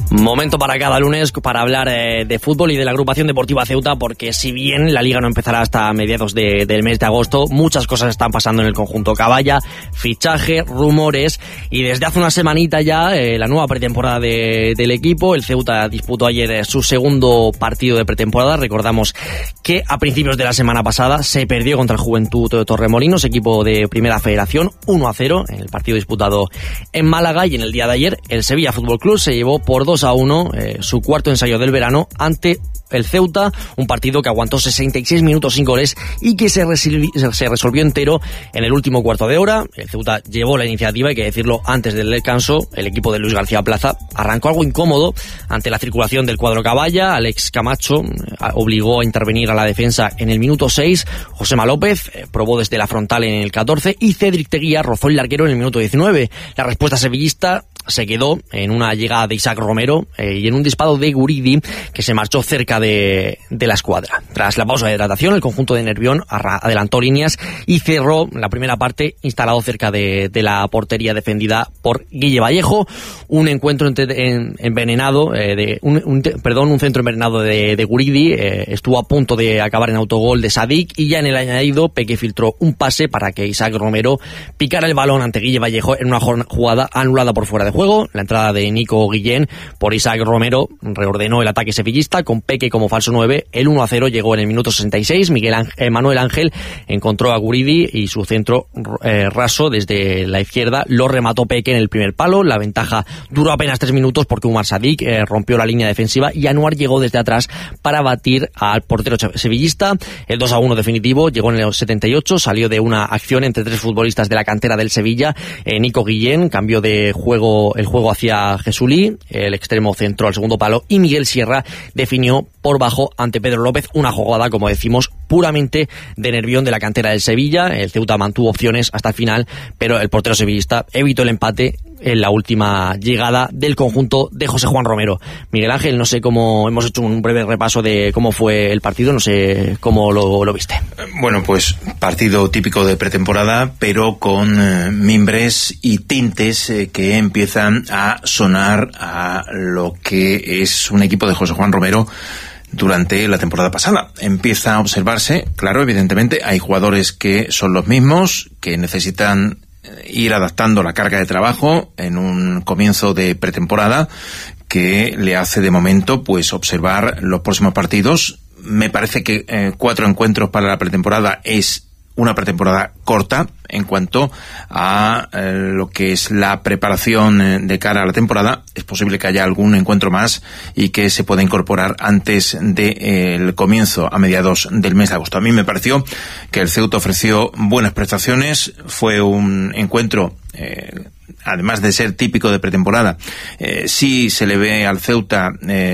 Momento para cada lunes para hablar de fútbol y de la agrupación deportiva Ceuta, porque si bien la liga no empezará hasta mediados del mes de agosto, muchas cosas están pasando en el conjunto caballa, fichaje, rumores, y desde hace una semanita ya la nueva pretemporada del equipo. El Ceuta disputó ayer su segundo partido de pretemporada. Recordamos que a principios de la semana pasada se perdió contra el Juventud de Torremolinos, equipo de Primera Federación, 1-0 en el partido disputado en Málaga, y en el día de ayer el Sevilla Fútbol Club se llevó por 2-1 su cuarto ensayo del verano ante el Ceuta, un partido que aguantó 66 minutos sin goles y que se resolvió entero en el último cuarto de hora. El Ceuta llevó la iniciativa, hay que decirlo, antes del descanso. El equipo de Luis García Plaza arrancó algo incómodo ante la circulación del cuadro caballa. Alex Camacho obligó a intervenir a la defensa en el minuto 6, Josema López probó desde la frontal en el 14 y Cédric Teguía rozó el larguero en el minuto 19. La respuesta sevillista se quedó en una llegada de Isaac Romero y en un disparo de Guridi, que se marchó cerca de la escuadra. Tras la pausa de hidratación, el conjunto de Nervión adelantó líneas y cerró la primera parte instalado cerca de la portería defendida por Guille Vallejo. Un encuentro envenenado, un centro envenenado de Guridi estuvo a punto de acabar en autogol de Sadik, y ya en el añadido Peque filtró un pase para que Isaac Romero picara el balón ante Guille Vallejo en una jugada anulada por fuera de juego. La entrada de Nico Guillén por Isaac Romero reordenó el ataque sevillista con Peque como falso 9. El 1-0 llegó en el minuto 66. Manuel Ángel encontró a Guridi y su centro raso desde la izquierda lo remató Peque en el primer palo. La ventaja duró apenas 3 minutos porque Umar Sadik rompió la línea defensiva y Anuar llegó desde atrás para batir al portero sevillista. El 2-1 definitivo llegó en el 78, salió de una acción entre 3 futbolistas de la cantera del Sevilla. Nico Guillén cambió de el juego hacia Jesulí, el extremo centró al segundo palo, y Miguel Sierra definió por bajo ante Pedro López, una jugada, como decimos, puramente de Nervión, de la cantera del Sevilla. El Ceuta mantuvo opciones hasta el final, pero el portero sevillista evitó el empate en la última llegada del conjunto de José Juan Romero. Miguel Ángel, no sé cómo, hemos hecho un breve repaso de cómo fue el partido, no sé cómo lo viste. Bueno, pues partido típico de pretemporada, pero con mimbres y tintes que empiezan a sonar a lo que es un equipo de José Juan Romero durante la temporada pasada. Empieza a observarse, claro, evidentemente, hay jugadores que son los mismos, que necesitan ir adaptando la carga de trabajo en un comienzo de pretemporada que le hace de momento pues observar los próximos partidos. Me parece que 4 encuentros para la pretemporada es una pretemporada corta en cuanto a lo que es la preparación de cara a la temporada. Es posible que haya algún encuentro más y que se pueda incorporar antes del comienzo, a mediados del mes de agosto. A mí me pareció que el Ceuta ofreció buenas prestaciones. Fue un encuentro, además de ser típico de pretemporada, sí se le ve al Ceuta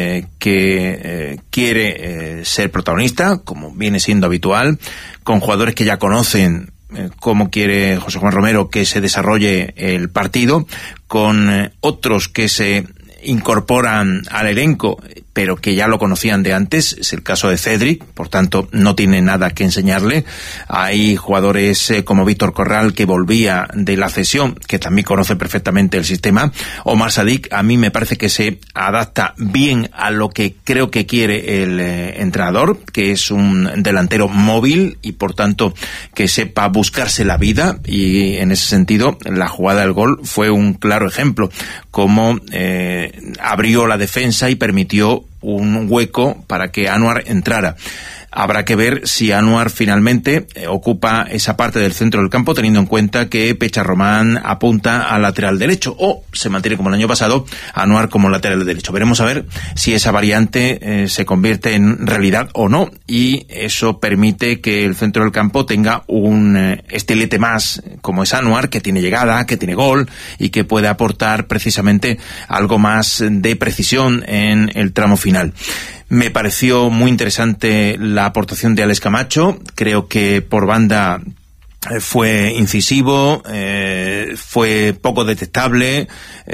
que quiere ser protagonista, como viene siendo habitual, con jugadores que ya conocen cómo quiere José Juan Romero que se desarrolle el partido, con otros que se incorporan al elenco pero que ya lo conocían de antes. Es el caso de Cédric, por tanto no tiene nada que enseñarle. Hay jugadores como Víctor Corral, que volvía de la cesión, que también conoce perfectamente el sistema. Omar Sadik, a mí me parece que se adapta bien a lo que creo que quiere el entrenador, que es un delantero móvil y por tanto que sepa buscarse la vida, y en ese sentido la jugada del gol fue un claro ejemplo, como abrió la defensa y permitió un hueco para que Anuar entrara. Habrá que ver si Anuar finalmente ocupa esa parte del centro del campo, teniendo en cuenta que Pecha Román apunta al lateral derecho, o se mantiene como el año pasado Anuar como lateral derecho. Veremos a ver si esa variante se convierte en realidad o no, y eso permite que el centro del campo tenga un estilete más, como es Anuar, que tiene llegada, que tiene gol y que puede aportar precisamente algo más de precisión en el tramo final. Me pareció muy interesante la aportación de Alex Camacho. Creo que por banda fue incisivo, fue poco detectable,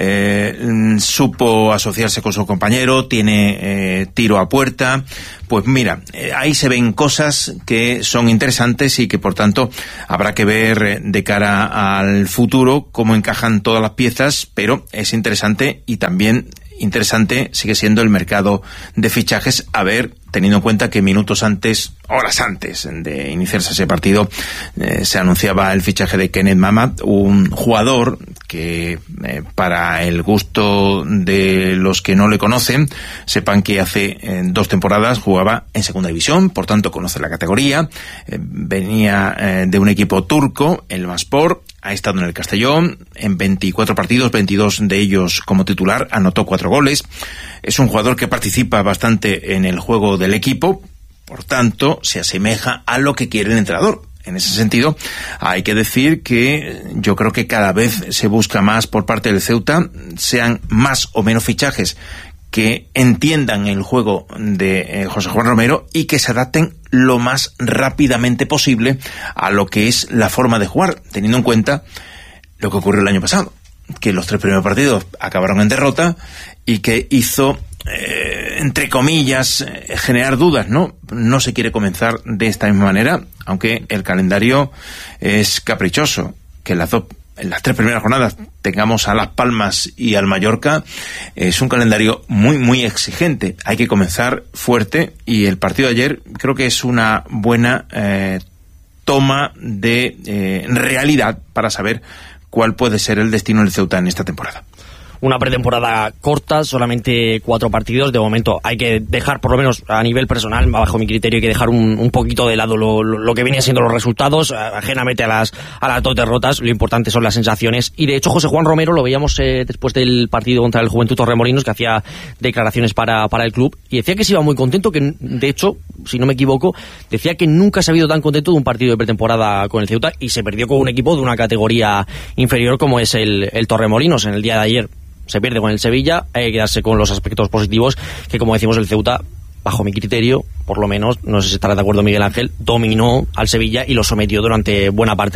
supo asociarse con su compañero, tiene tiro a puerta. Pues mira, ahí se ven cosas que son interesantes y que por tanto habrá que ver de cara al futuro cómo encajan todas las piezas, pero es interesante y también interesante sigue siendo el mercado de fichajes, a ver, teniendo en cuenta que minutos antes, horas antes de iniciarse ese partido, se anunciaba el fichaje de Kenneth Mamat, un jugador que para el gusto de los que no le conocen, sepan que hace 2 temporadas jugaba en segunda división, por tanto conoce la categoría, venía de un equipo turco, el Vaspor, ha estado en el Castellón, en 24 partidos, 22 de ellos como titular, anotó 4 goles. Es un jugador que participa bastante en el juego del equipo, por tanto, se asemeja a lo que quiere el entrenador. En ese sentido, hay que decir que yo creo que cada vez se busca más por parte del Ceuta, sean más o menos fichajes que entiendan el juego de José Juan Romero y que se adapten lo más rápidamente posible a lo que es la forma de jugar, teniendo en cuenta lo que ocurrió el año pasado, que los 3 primeros partidos acabaron en derrota y que hizo, entre comillas, generar dudas, ¿no? No se quiere comenzar de esta misma manera, aunque el calendario es caprichoso, que en las 3 primeras jornadas tengamos a Las Palmas y al Mallorca, es un calendario muy, muy exigente. Hay que comenzar fuerte y el partido de ayer creo que es una buena toma de realidad para saber cuál puede ser el destino del Ceuta en esta temporada. Una pretemporada corta, solamente 4 partidos. De momento hay que dejar, por lo menos a nivel personal, bajo mi criterio, hay que dejar un poquito de lado lo que vienen siendo los resultados, ajenamente a las 2 derrotas. Lo importante son las sensaciones. Y de hecho, José Juan Romero lo veíamos después del partido contra el Juventud Torremolinos, que hacía declaraciones para el club, y decía que se iba muy contento, que de hecho, si no me equivoco, decía que nunca se ha visto tan contento de un partido de pretemporada con el Ceuta, y se perdió con un equipo de una categoría inferior como es el Torremolinos en el día de ayer. Se pierde con el Sevilla, hay que quedarse con los aspectos positivos, que como decimos el Ceuta, bajo mi criterio, por lo menos, no sé si estará de acuerdo Miguel Ángel, dominó al Sevilla y lo sometió durante buena parte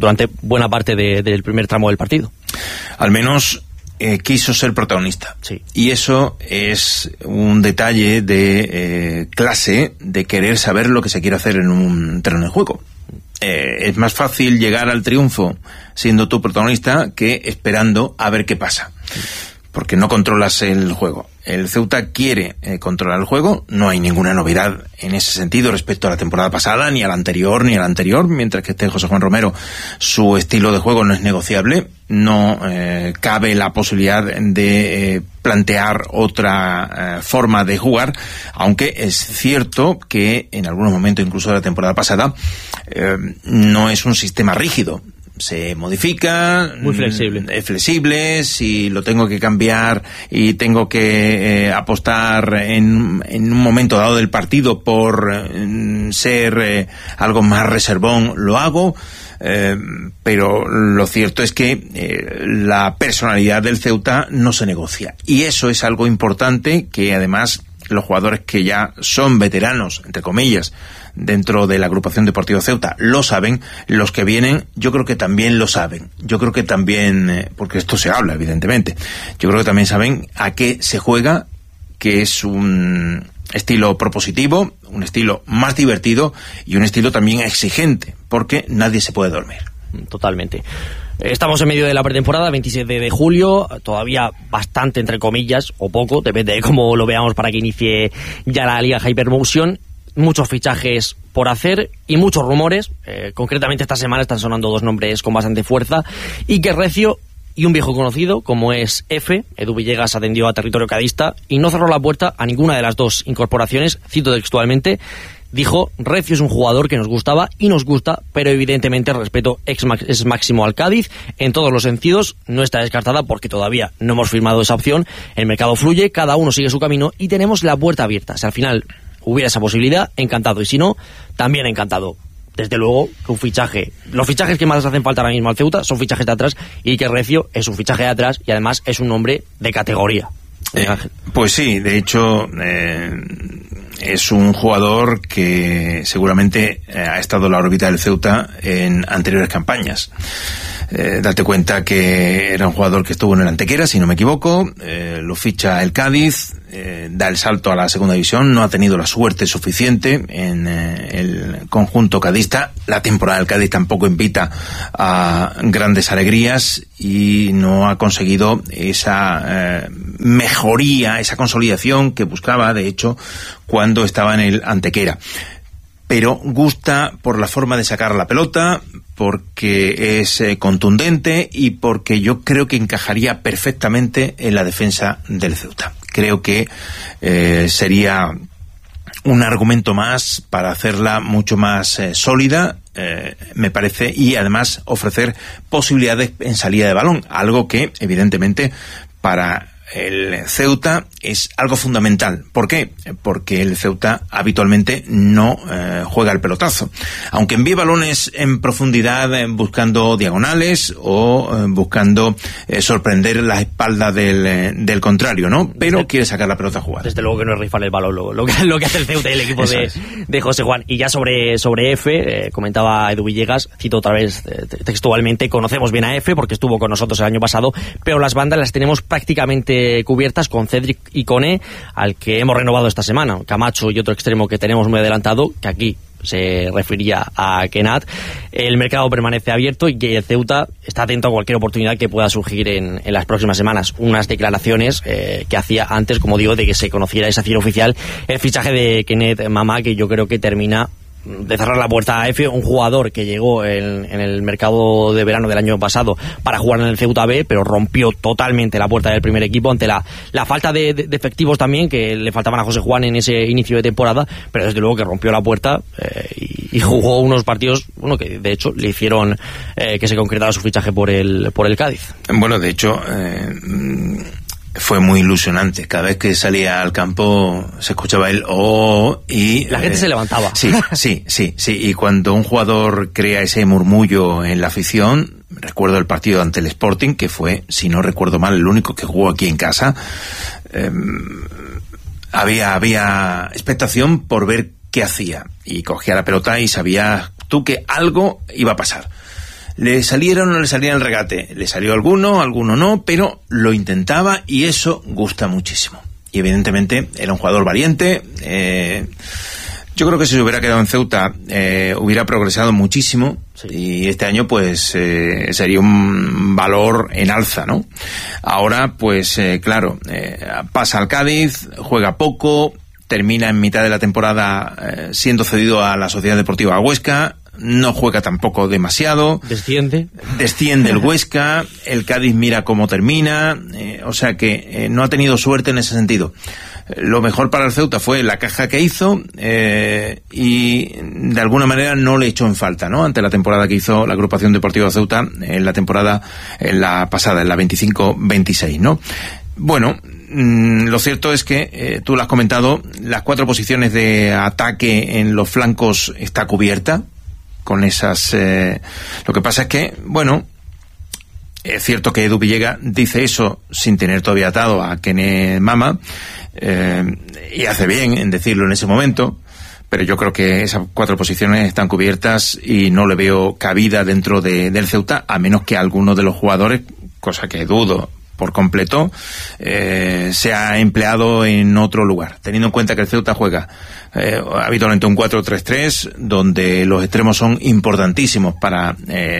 del primer tramo del partido. Al menos quiso ser protagonista. Sí. Y eso es un detalle de clase, de querer saber lo que se quiere hacer en un terreno de juego. Es más fácil llegar al triunfo siendo tú protagonista que esperando a ver qué pasa, porque no controlas el juego. El Ceuta quiere controlar el juego, no hay ninguna novedad en ese sentido respecto a la temporada pasada, ni a la anterior, mientras que esté José Juan Romero, su estilo de juego no es negociable, no cabe la posibilidad de plantear otra forma de jugar, aunque es cierto que en algunos momentos, incluso de la temporada pasada, no es un sistema rígido. Se modifica, muy flexible. Es flexible, si lo tengo que cambiar y tengo que apostar en un momento dado del partido por ser algo más reservón, lo hago, pero lo cierto es que la personalidad del Ceuta no se negocia, y eso es algo importante que además los jugadores que ya son veteranos, entre comillas, dentro de la agrupación Deportivo Ceuta lo saben, los que vienen yo creo que también lo saben, yo creo que también, porque esto se habla evidentemente, yo creo que también saben a qué se juega, que es un estilo propositivo, un estilo más divertido y un estilo también exigente, porque nadie se puede dormir. Totalmente. Estamos en medio de la pretemporada, 27 de julio, todavía bastante entre comillas, o poco, depende de cómo lo veamos para que inicie ya la Liga Hypermotion. Muchos fichajes por hacer y muchos rumores. Concretamente esta semana están sonando 2 nombres con bastante fuerza, Iker Recio y un viejo conocido como es F. Edu Villegas atendió a territorio cadista y no cerró la puerta a ninguna de las 2 incorporaciones. Cito textualmente, dijo: Recio es un jugador que nos gustaba y nos gusta, pero evidentemente el respeto es máximo al Cádiz en todos los sentidos. No está descartada porque todavía no hemos firmado esa opción. El mercado fluye, cada uno sigue su camino y tenemos la puerta abierta. Si al final hubiera esa posibilidad, encantado, y si no, también encantado. Desde luego que un fichaje, los fichajes que más hacen falta ahora mismo al Ceuta son fichajes de atrás, y que Recio es un fichaje de atrás y además es un hombre de categoría. Pues sí, de hecho es un jugador que seguramente ha estado en la órbita del Ceuta en anteriores campañas. Date cuenta que era un jugador que estuvo en el Antequera, si no me equivoco, lo ficha el Cádiz, da el salto a la segunda división, no ha tenido la suerte suficiente en el conjunto cadista. La temporada del Cádiz tampoco invita a grandes alegrías y no ha conseguido esa mejoría, esa consolidación que buscaba, de hecho, cuando estaba en el Antequera. Pero gusta por la forma de sacar la pelota, porque es contundente y porque yo creo que encajaría perfectamente en la defensa del Ceuta. Creo que sería un argumento más para hacerla mucho más sólida, me parece, y además ofrecer posibilidades en salida de balón, algo que evidentemente para el Ceuta es algo fundamental. ¿Por qué? Porque el Ceuta habitualmente no juega el pelotazo, aunque envíe balones en profundidad buscando diagonales o buscando sorprender las espaldas del contrario, ¿no? Pero quiere sacar la pelota a jugar. Desde luego que no es rifar el balón lo que hace el Ceuta y el equipo de José Juan. Y ya sobre Efe, comentaba Edu Villegas, cito otra vez textualmente: conocemos bien a Efe porque estuvo con nosotros el año pasado, pero las bandas las tenemos prácticamente cubiertas con Cedric y Koné, al que hemos renovado esta semana. Camacho y otro extremo que tenemos muy adelantado, que aquí se refería a Kenat. El mercado permanece abierto y el Ceuta está atento a cualquier oportunidad que pueda surgir en las próximas semanas. Unas declaraciones que hacía antes, como digo, de que se conociera esa cifra oficial, el fichaje de Kenneth Mamá, que yo creo que termina de cerrar la puerta a Efe, un jugador que llegó en el mercado de verano del año pasado para jugar en el Ceuta B, pero rompió totalmente la puerta del primer equipo ante la falta de efectivos también que le faltaban a José Juan en ese inicio de temporada, pero desde luego que rompió la puerta y jugó unos partidos, bueno, que de hecho le hicieron que se concretara su fichaje por el Cádiz. Bueno, de hecho fue muy ilusionante. Cada vez que salía al campo se escuchaba el "oh", y la gente se levantaba. Sí. Y cuando un jugador crea ese murmullo en la afición, recuerdo el partido ante el Sporting, que fue, si no recuerdo mal, el único que jugó aquí en casa, había expectación por ver qué hacía, y cogía la pelota y sabías tú que algo iba a pasar. Le salieron o no le salía el regate, le salió alguno no, pero lo intentaba y eso gusta muchísimo. Y evidentemente era un jugador valiente. Yo creo que si se hubiera quedado en Ceuta hubiera progresado muchísimo, sí. Y este año pues sería un valor en alza, ¿no? Ahora pues claro, pasa al Cádiz, juega poco, termina en mitad de la temporada siendo cedido a la Sociedad Deportiva Huesca. No juega tampoco demasiado. Desciende el Huesca, el Cádiz mira cómo termina, o sea que no ha tenido suerte en ese sentido. Lo mejor para el Ceuta fue la caja que hizo y de alguna manera no le echó en falta, ¿no? Ante la temporada que hizo la Agrupación Deportiva Ceuta en la pasada, en la 25-26, ¿no? Bueno, lo cierto es que, tú lo has comentado, las 4 posiciones de ataque en los flancos está cubierta con esas... lo que pasa es que, bueno, es cierto que Edu Villegas dice eso sin tener todavía atado a Kenneth Mamá, y hace bien en decirlo en ese momento, pero yo creo que esas 4 posiciones están cubiertas y no le veo cabida dentro del Ceuta, a menos que alguno de los jugadores, cosa que dudo por completo, sea empleado en otro lugar, teniendo en cuenta que el Ceuta juega habitualmente un 4-3-3, donde los extremos son importantísimos para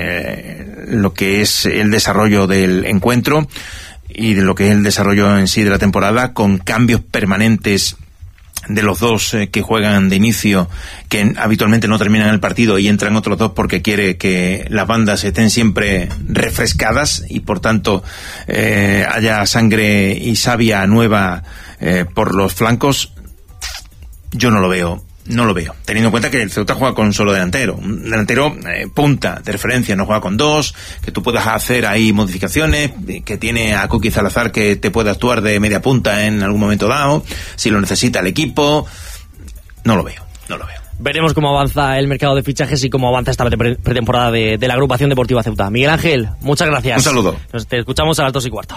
lo que es el desarrollo del encuentro y de lo que es el desarrollo en sí de la temporada, con cambios permanentes de los dos que juegan de inicio, que habitualmente no terminan el partido, y entran otros dos porque quiere que las bandas estén siempre refrescadas y por tanto haya sangre y savia nueva por los flancos. Yo no lo veo, teniendo en cuenta que el Ceuta juega con un solo delantero, un delantero punta de referencia, no juega con 2, que tú puedas hacer ahí modificaciones, que tiene a Coqui Salazar que te puede actuar de media punta en algún momento dado, si lo necesita el equipo. No lo veo. Veremos cómo avanza el mercado de fichajes y cómo avanza esta pretemporada de la Agrupación Deportiva Ceuta. Miguel Ángel, muchas gracias. Un saludo. Te escuchamos a las 2:15.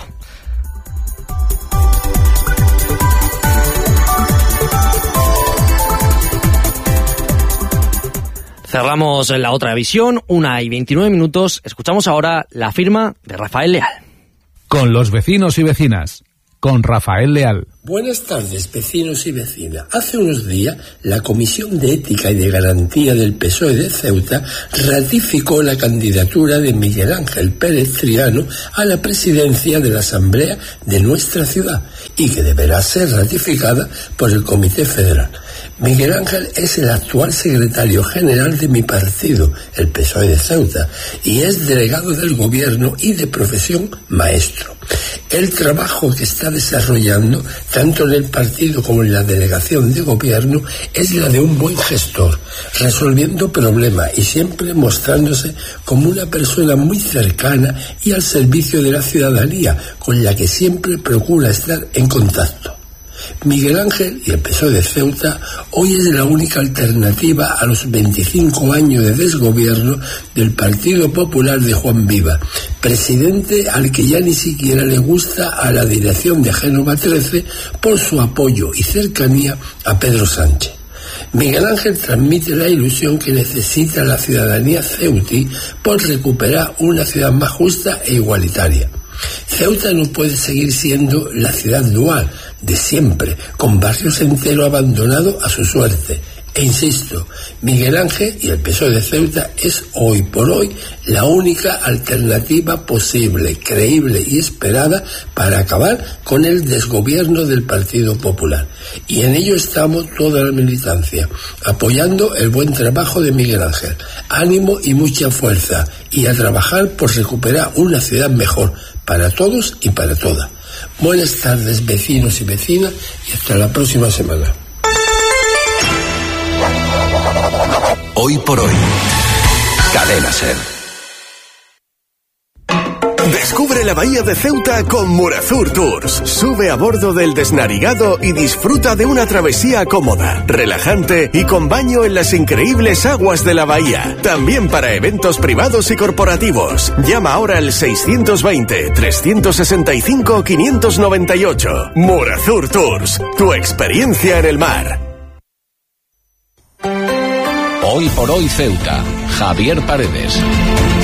Cerramos la otra visión, 1:29. Escuchamos ahora la firma de Rafael Leal. Con los vecinos y vecinas, con Rafael Leal. Buenas tardes, vecinos y vecinas. Hace unos días, la Comisión de Ética y de Garantía del PSOE de Ceuta ratificó la candidatura de Miguel Ángel Pérez Triano a la presidencia de la Asamblea de nuestra ciudad y que deberá ser ratificada por el Comité Federal. Miguel Ángel es el actual secretario general de mi partido, el PSOE de Ceuta, y es delegado del gobierno y de profesión maestro. El trabajo que está desarrollando, tanto en el partido como en la delegación de gobierno, es la de un buen gestor, resolviendo problemas y siempre mostrándose como una persona muy cercana y al servicio de la ciudadanía, con la que siempre procura estar en contacto. Miguel Ángel y el PSOE de Ceuta hoy es la única alternativa a los 25 años de desgobierno del Partido Popular de Juan Viva, presidente al que ya ni siquiera le gusta a la dirección de Génova 13 por su apoyo y cercanía a Pedro Sánchez. Miguel Ángel transmite la ilusión que necesita la ciudadanía ceutí por recuperar una ciudad más justa e igualitaria. Ceuta no puede seguir siendo la ciudad dual de siempre, con barrios enteros abandonados a su suerte. E insisto, Miguel Ángel y el PSOE de Ceuta es hoy por hoy la única alternativa posible, creíble y esperada para acabar con el desgobierno del Partido Popular. Y en ello estamos toda la militancia, apoyando el buen trabajo de Miguel Ángel. Ánimo y mucha fuerza, y a trabajar por recuperar una ciudad mejor para todos y para todas. Buenas tardes, vecinos y vecinas, y hasta la próxima semana. Hoy por hoy, Cadena Ser. Descubre la bahía de Ceuta con Murazur Tours. Sube a bordo del Desnarigado y disfruta de una travesía cómoda, relajante y con baño en las increíbles aguas de la bahía. También para eventos privados y corporativos. Llama ahora al 620-365-598. Murazur Tours, tu experiencia en el mar. Hoy por hoy Ceuta, Javier Paredes.